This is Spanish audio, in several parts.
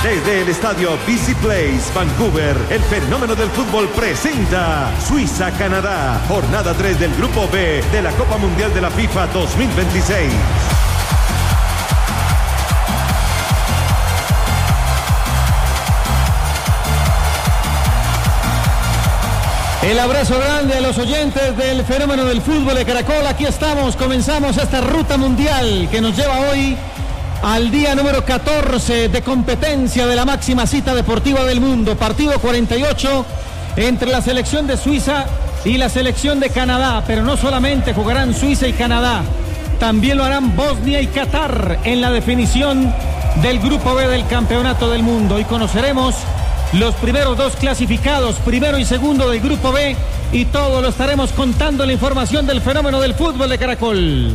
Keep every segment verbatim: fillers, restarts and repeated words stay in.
Desde el estadio B C Place, Vancouver, el fenómeno del fútbol presenta Suiza-Canadá, jornada tres del Grupo B de la Copa Mundial de la FIFA dos mil veintiséis. El abrazo grande a los oyentes del fenómeno del fútbol de Caracol. Aquí estamos, comenzamos esta ruta mundial que nos lleva hoy al día número catorce de competencia de la máxima cita deportiva del mundo. Partido cuarenta y ocho entre la selección de Suiza y la selección de Canadá. Pero no solamente jugarán Suiza y Canadá, también lo harán Bosnia y Qatar en la definición del Grupo B del Campeonato del Mundo. Hoy conoceremos los primeros dos clasificados, primero y segundo del Grupo B, y todo lo estaremos contando en la información del fenómeno del fútbol de Caracol.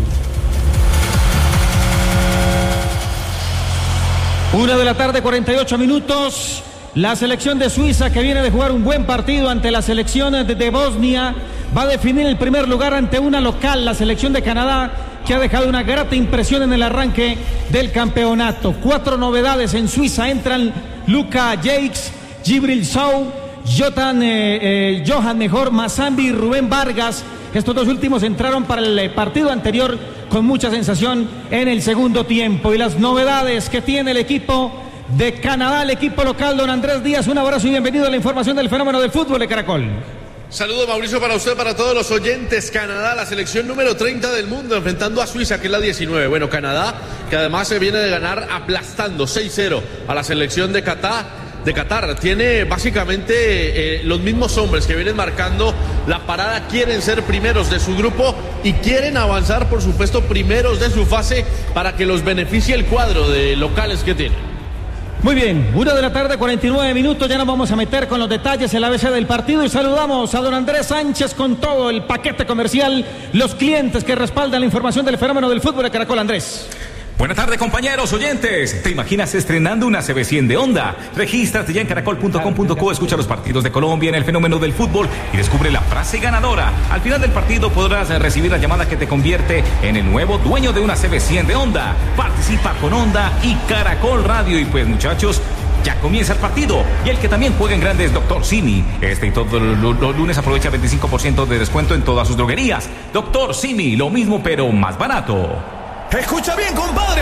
Una de la tarde, cuarenta y ocho minutos. La selección de Suiza, que viene de jugar un buen partido ante la selección de, de Bosnia, va a definir el primer lugar ante una local, la selección de Canadá, que ha dejado una grata impresión en el arranque del campeonato. Cuatro novedades en Suiza: entran Luka Jakes, Djibril Sow, Jotan, eh, eh, Johan mejor, Mazambi y Rubén Vargas. Estos dos últimos entraron para el partido anterior con mucha sensación en el segundo tiempo. Y las novedades que tiene el equipo de Canadá, el equipo local. Don Andrés Díaz, un abrazo y bienvenido a la información del fenómeno del fútbol de Caracol. Saludos, Mauricio, para usted, para todos los oyentes. Canadá, la selección número treinta del mundo, enfrentando a Suiza, que es la diecinueve. Bueno, Canadá, que además se viene de ganar aplastando seis cero a la selección de Qatar. De Qatar, tiene básicamente eh, los mismos hombres que vienen marcando la parada, quieren ser primeros de su grupo y quieren avanzar, por supuesto, primeros de su fase para que los beneficie el cuadro de locales que tienen. Muy bien, una de la tarde, cuarenta y nueve minutos, ya nos vamos a meter con los detalles en la A B C del partido y saludamos a don Andrés Sánchez con todo el paquete comercial, los clientes que respaldan la información del fenómeno del fútbol de Caracol. Andrés. Buenas tardes, compañeros oyentes. ¿Te imaginas estrenando una C B cien de Honda? Regístrate ya en caracol punto com punto co, escucha los partidos de Colombia en el fenómeno del fútbol y descubre la frase ganadora. Al final del partido podrás recibir la llamada que te convierte en el nuevo dueño de una C B cien de Honda. Participa con Honda y Caracol Radio. Y pues, muchachos, ya comienza el partido. Y el que también juega en grande es Doctor Simi. Este y todos los lunes aprovecha veinticinco por ciento de descuento en todas sus droguerías. Doctor Simi, lo mismo pero más barato. Escucha bien, compadre,